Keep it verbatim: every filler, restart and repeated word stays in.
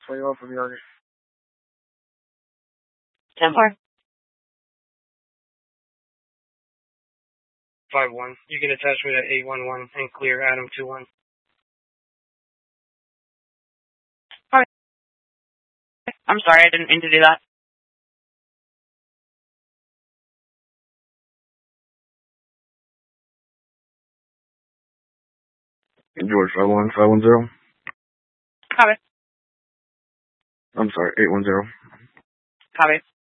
twenty-one from the August. ten four. five one. You can attach me to eight one one and clear Adam two one. Alright. I'm sorry, I didn't mean to do that. George, five one, five one zero. Copy. I'm sorry, eight one zero. Copy.